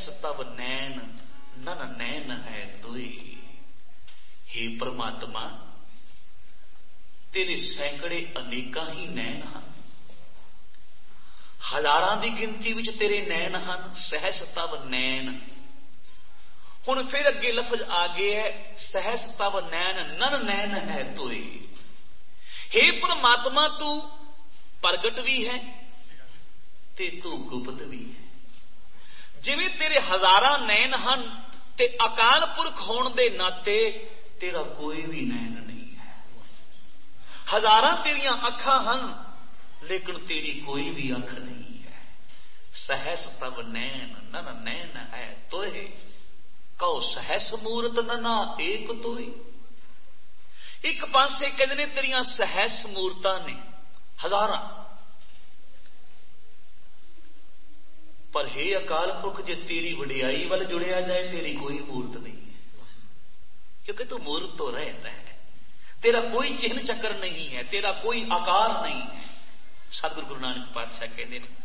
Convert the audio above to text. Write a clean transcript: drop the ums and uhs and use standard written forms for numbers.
सहस तव नैन नन नैन है तुई। हे परमात्मा, तेरे सैकड़े अनेकां ही नैन हैं, हजारां की गिनती विच तेरे नैन हैं। सहस तव नैन, हुण फिर अगे लफज आ गया है, सहस तव नैन नन नैन है तुई। हे परमात्मा, तू प्रगट भी है ते तू गुप्त भी है। जिवें तेरे हजारां नैन हैं ते अकाल पुरख होने दे नाते तेरा कोई भी नैन नहीं है। हजारां तेरियां अखां हैं लेकिन तेरी कोई भी अख नहीं है। सहस तव नैन नन नैन है तोहे, कहो सहस मूरत नना एक तोई। एक पासे कहते ने तेरियां सहस मूरतां ने हजारां, पर हे अकाल पुरख, जे तेरी वडियाई वाल जुड़िया जाए तेरी कोई मूर्त नहीं है, क्योंकि तू मूर्त तो रहता है, तेरा कोई चिन्ह चक्र नहीं है, तेरा कोई आकार नहीं है। सतगुरु गुरु नानक पातशाह कहते हैं